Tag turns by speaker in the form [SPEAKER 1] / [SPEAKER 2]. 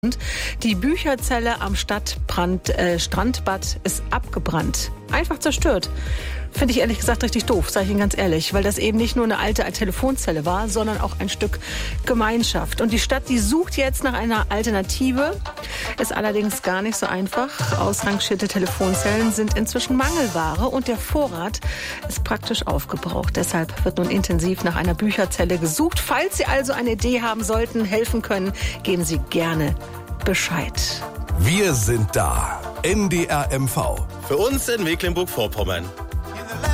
[SPEAKER 1] Die Bücherzelle am Strandbad ist abgebrannt. Einfach zerstört. Finde ich ehrlich gesagt richtig doof, sage ich Ihnen ganz ehrlich, weil das eben nicht nur eine alte Telefonzelle war, sondern auch ein Stück Gemeinschaft. Und die Stadt, die sucht jetzt nach einer Alternative, ist allerdings gar nicht so einfach. Ausrangierte Telefonzellen sind inzwischen Mangelware und der Vorrat ist praktisch aufgebraucht. Deshalb wird nun intensiv nach einer Bücherzelle gesucht. Falls Sie also eine Idee haben sollten, helfen können, geben Sie gerne Bescheid.
[SPEAKER 2] Wir sind da. NDR MV.
[SPEAKER 3] Für uns in Mecklenburg-Vorpommern.